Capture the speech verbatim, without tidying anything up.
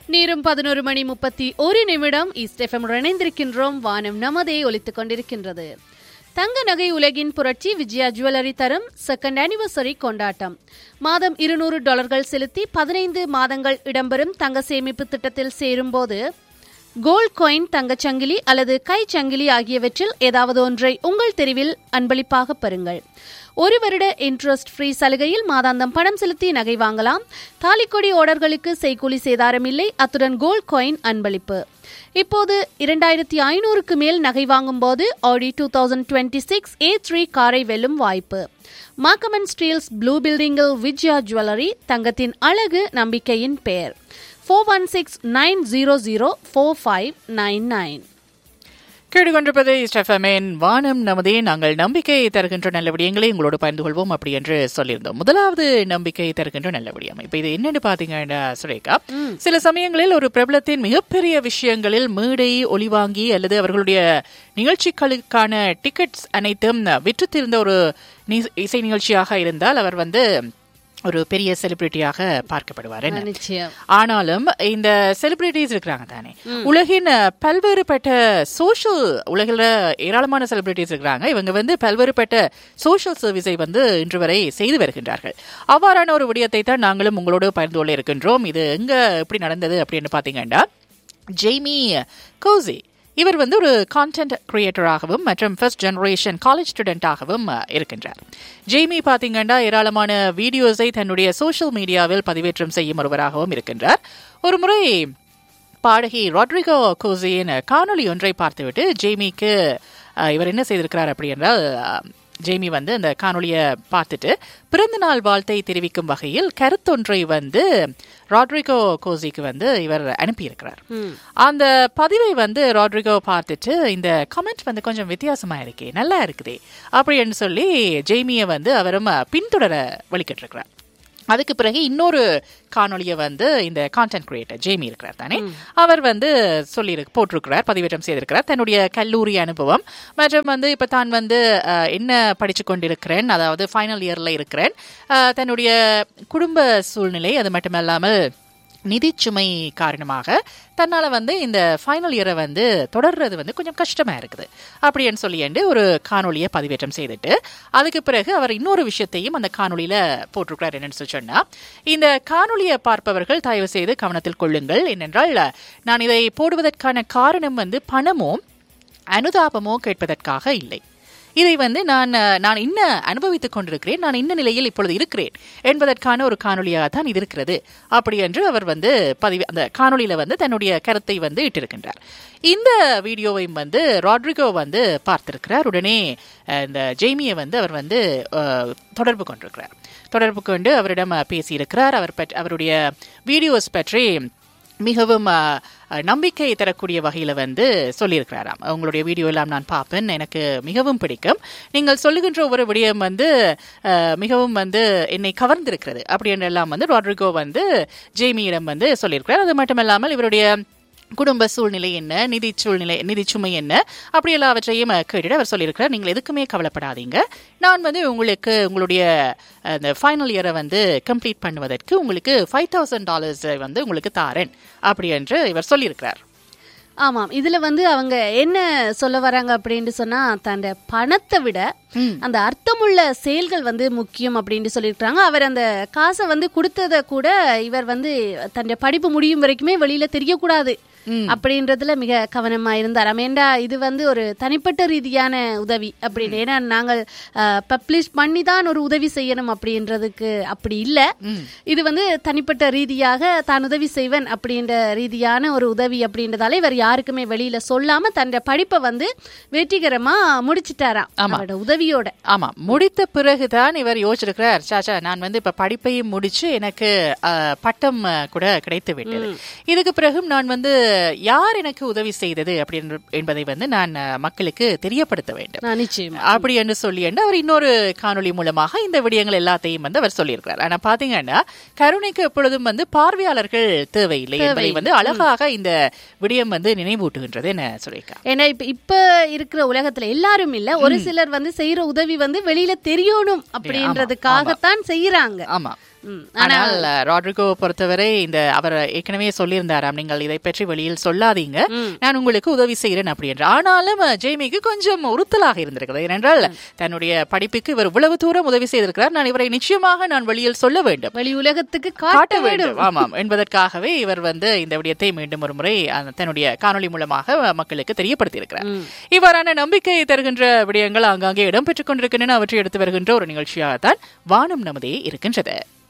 நேரம் பதினோரு மணி முப்பத்தி ஒரு நிமிடம் ஈஸ்ட் எஃப்எம் இணைந்திருக்கின்றோம். வானம் நமதே ஒலித்துக் கொண்டிருக்கின்றது. தங்க நகை உலகின் புரட்சி விஜயா ஜுவல்லரி தரும் செகண்ட் ஆனிவர்சரி கொண்டாட்டம். மாதம் இருநூறு டாலர்கள் செலுத்தி பதினைந்து மாதங்கள் இடம்பெறும் தங்க சேமிப்பு திட்டத்தில் சேரும் போது கோல்ட் காயின், தங்கச்சங்கிலி அல்லது கைச்சங்கிலி ஆகியவற்றில் ஏதாவது ஒன்றை உங்கள் தெருவில் அன்பளிப்பாக பெறுங்கள். ஒரு வருட இன்ட்ரெஸ்ட் ஃப்ரீ சலுகையில் மாதாந்தம் பணம் செலுத்தி நகை வாங்கலாம். தாலிக்கொடி ஆர்டர்களுக்கு செய்கூலி சேதாரம் இல்லை. அத்துடன் கோல்ட் காயின் அன்பளிப்பு. இப்போது இரண்டாயிரத்தி ஐநூறுக்கு மேல் நகை வாங்கும் போது ஆடி two thousand twenty six A three காரை வெல்லும் வாய்ப்பு. மார்க்கம் ஸ்டீல்ஸ் ப்ளூ பில்டிங்கில் விஜயா ஜுவல்லரி, தங்கத்தின் அழகு நம்பிக்கையின் பெயர். Four one six nine zero zero four five nine nine. கேட்டுக்கொண்டிருப்பது ஸ்டெஃபமின் வானம் நமதே. நாங்கள் நம்பிக்கை தருகின்ற நல்ல விடயங்களை உங்களோடு பகிர்ந்து கொள்வோம் அப்படி என்று சொல்லியிருந்தோம். முதலாவது நம்பிக்கை தருகின்ற நல்ல விடயம் இப்ப இது என்னன்னு பாத்தீங்கன்னா சுரேகா, சில சமயங்களில் ஒரு பிரபலத்தின் மிகப்பெரிய விஷயங்களில் மேடை ஒளிவாங்கி அல்லது அவர்களுடைய நிகழ்ச்சிகளுக்கான டிக்கெட்ஸ் அனைத்தும் விற்றுத்திருந்த ஒரு இசை நிகழ்ச்சியாக இருந்தால் அவர் வந்து ஒரு பெரிய செலிபிரிட்டியாக பார்க்கப்படுவார். ஆனாலும் இந்த செலிபிரிட்டிஸ் இருக்கிறாங்க தானே, உலகின் பல்வேறுபட்ட சோஷியல் உலகில் ஏராளமான செலிபிரிட்டிஸ் இருக்கிறாங்க. இவங்க வந்து பல்வேறுபட்ட சோஷியல் சர்வீஸை வந்து இன்று வரை செய்து வருகின்றார்கள். அவ்வாறான ஒரு விடயத்தை தான் நாங்களும் உங்களோடு பகிர்ந்து கொள்ள இருக்கின்றோம். இது எங்க எப்படி நடந்தது அப்படின்னு பாத்தீங்கன்னா, ஜெய்மி கோசி இவர் வந்து ஒரு கான்டென்ட் கிரியேட்டராகவும் மற்றும் ஃபர்ஸ்ட் ஜெனரேஷன் காலேஜ் ஸ்டூடெண்டாகவும் இருக்கின்றார். ஜெய்மி பாத்தீங்கன்னா ஏராளமான வீடியோஸை தன்னுடைய சோஷியல் மீடியாவில் பதிவேற்றம் செய்யும் ஒருவராகவும் இருக்கின்றார். ஒரு முறை பாடகி ராட்ரிகோ கோசியின் காணொலி ஒன்றை பார்த்துவிட்டு ஜெய்மிக்கு இவர் என்ன செய்திருக்கிறார் அப்படி என்றால், ஜெய்மி வந்து அந்த காணொலியை பார்த்துட்டு பிறந்த நாள் வாழ்த்தை தெரிவிக்கும் வகையில் கருத்தொன்றை வந்து ராட்ரிகோ கோசிக்கு வந்து இவர் அனுப்பியிருக்கிறார். அந்த பதிவை வந்து ராட்ரிகோ பார்த்துட்டு இந்த கமெண்ட் வந்து கொஞ்சம் வித்தியாசமா இருக்கே, நல்லா இருக்குதே அப்படின்னு சொல்லி ஜெய்மியை வந்து அவரும் பின்தொடர வழிகிட்டு இருக்கிறார். அதுக்கு பிறகு இன்னொரு காணொலியை வந்து இந்த கான்டென்ட் கிரியேட்டர் ஜெய்மி இருக்கிறார் தானே, அவர் வந்து சொல்லி போட்டிருக்கிறார், பதிவேற்றம் செய்திருக்கிறார் தன்னுடைய கல்லூரி அனுபவம் மற்றும் வந்து இப்ப தான் வந்து என்ன படிச்சு கொண்டிருக்கிறேன், அதாவது ஃபைனல் இயர்ல இருக்கிறேன், தன்னுடைய குடும்ப சூழ்நிலை, அது மட்டுமல்லாமல் நிதிச்சுமை காரணமாக தன்னால வந்து இந்த ஃபைனல் இயரை வந்து தொடர்றது வந்து கொஞ்சம் கஷ்டமா இருக்குது அப்படின்னு சொல்லிட்டு ஒரு காணொலியை பதிவேற்றம் செய்துட்டு அதுக்கு பிறகு அவர் இன்னொரு விஷயத்தையும் அந்த காணொலியில போட்டிருக்கிறார். என்னன்னு சொல்லி சொன்னா, இந்த காணொலியை பார்ப்பவர்கள் தயவு செய்து கவனத்தில் கொள்ளுங்கள். என்னென்றால், நான் இதை போடுவதற்கான காரணம் வந்து பணமோ அனுதாபமோ கேட்பதற்காக இல்லை. இதை வந்து நான் நான் இன்ன அனுபவித்துக் கொண்டிருக்கிறேன், நான் இன்ன நிலையில் இப்பொழுது இருக்கிறேன் என்பதற்கான ஒரு காணொலியாக தான் இது இருக்கிறது அப்படி என்று அவர் வந்து பதிவு அந்த காணொலியில வந்து தன்னுடைய கருத்தை வந்து இட்டிருக்கின்றார். இந்த வீடியோவையும் வந்து ராட்ரிகோ வந்து பார்த்திருக்கிறார். உடனே இந்த ஜெய்மியை வந்து அவர் வந்து தொடர்பு கொண்டிருக்கிறார். தொடர்பு கொண்டு அவரிடம் பேசியிருக்கிறார். அவர் அவருடைய வீடியோஸ் பற்றி மிகவும் நம்பிக்கை தரக்கூடிய வகையில வந்து சொல்லியிருக்கிறாராம். உங்களுடைய வீடியோ எல்லாம் நான் பார்ப்பேன், எனக்கு மிகவும் பிடிக்கும், நீங்கள் சொல்லுகின்ற ஒவ்வொரு விடயம் வந்து மிகவும் வந்து என்னை கவர்ந்திருக்கிறது அப்படி என்றெல்லாம் வந்து ராட்ரிகோ வந்து ஜெய்மியிடம் வந்து சொல்லியிருக்கிறார். அது மட்டுமல்லாமல் இவருடைய குடும்ப சூழ்நிலை என்ன, நிதி சூழ்நிலை நிதி சுமை என்ன அப்படி எல்லாவற்றையும் கேட்டுட்டு அவர் சொல்லியிருக்கிறார், நீங்கள் எதுக்குமே கவலைப்படாதீங்க, நான் வந்து உங்களுக்கு உங்களுடைய அந்த ஃபைனல் இயரை வந்து கம்ப்ளீட் பண்ணுவதற்கு உங்களுக்கு ஃபைவ் தௌசண்ட் டாலர்ஸ் வந்து உங்களுக்கு தாரேன் அப்படி என்று இவர் சொல்லியிருக்கிறார். ஆமாம், இதுல வந்து அவங்க என்ன சொல்ல வராங்க அப்படின்னு சொன்னா, தன் பணத்தை விட அந்த அர்த்தமுள்ள செயல்கள் வந்து முக்கியம் அப்படின்னு சொல்லியிருக்காங்க. அவர் அந்த காசை வந்து கொடுத்தத கூட இவர் வந்து தன் படிப்பு முடியும் வரைக்குமே வெளியில தெரியக்கூடாது அப்படின்றதுல மிக கவனமா இருந்தார். ஏண்டா இது வந்து ஒரு தனிப்பட்ட ரீதியான உதவி அப்படின்னு, ஏன்னா நாங்கள் பப்ளிஷ் பண்ணி தான் ஒரு உதவி செய்யணும் அப்படின்றதுக்கு அப்படி இல்லை. இது வந்து தனிப்பட்ட ரீதியாக தான் உதவி செய்வன் அப்படின்ற ரீதியான ஒரு உதவி அப்படின்றதால இவர் யாருக்குமே வெளியில சொல்லாம தன் படிப்பை வந்து வெற்றிகரமா முடிச்சிட்டாராம் அவரோட உதவியோட. ஆமா, முடித்த பிறகுதான் இவர் யோசிச்சிருக்கிறார், சாச்சா நான் வந்து இப்ப படிப்பையும் முடிச்சு எனக்கு பட்டம் கூட கிடைத்து விட்டது, இதுக்கு பிறகும் நான் வந்து யார் எனக்கு உதவி செய்தது அப்படி என்பதை வந்து நான் மக்களுக்கு தெரியப்படுத்த வேண்டும் அப்படி என்று சொல்லி அவர் இன்னொரு காணொலி மூலமாக இந்த விடயங்கள் எல்லாத்தையும் வந்து அவர் சொல்லியிருக்கிறார். ஆனா பாத்தீங்கன்னா, கருணைக்கு எப்பொழுதும் வந்து பார்வையாளர்கள் தேவையில்லை என்பதை வந்து அழகாக இந்த விடயம் வந்து நினைவூட்டுகின்றது. என்ன சொல்லியிருக்கா, ஏன்னா இப்ப இப்ப இருக்கிற உலகத்துல எல்லாரும் இல்ல, ஒரு சிலர் வந்து செய்யற உதவி வந்து வெளியில தெரியணும் அப்படின்றதுக்காகத்தான் செய்யறாங்க. ஆமா, ஆனால் ராட்ரிகோ பொறுத்தவரை இந்த அவர் ஏற்கனவே சொல்லியிருந்தாராம், நீங்கள் இதை பற்றி வெளியில் சொல்லாதீங்க, நான் உங்களுக்கு உதவி செய்கிறேன் அப்படி என்று. ஆனாலும் ஜெய்மிக்கு கொஞ்சம் உறுத்தலாக இருந்திருக்கிறது. ஏனென்றால் தன்னுடைய படிப்புக்கு இவர் இவ்வளவு தூரம் உதவி செய்திருக்கிறார், நான் இவரை நிச்சயமாக நான் வெளியில் சொல்ல வேண்டும், வெளி உலகத்துக்கு காட்ட வேண்டும், ஆமாம் என்பதற்காகவே இவர் வந்து இந்த விடயத்தை மீண்டும் ஒரு முறை தன்னுடைய காணொலி மூலமாக மக்களுக்கு தெரியப்படுத்தியிருக்கிறார். இவ்வாறான நம்பிக்கை தருகின்ற விடயங்கள் ஆங்காங்கே இடம்பெற்றுக் கொண்டிருக்கின்றன. அவற்றை எடுத்து வருகின்ற ஒரு நிகழ்ச்சியாகத்தான் வானம் நமதே இருக்கின்றது.